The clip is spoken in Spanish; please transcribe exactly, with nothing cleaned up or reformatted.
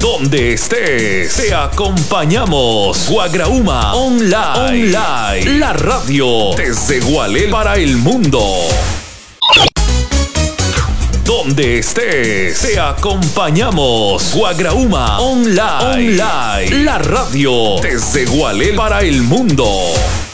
Donde estés, te acompañamos. Guagrauma Online. Online. La radio desde Gualel para el mundo. Donde estés, te acompañamos. Guagrauma Online. Online. La radio desde Gualel para el mundo.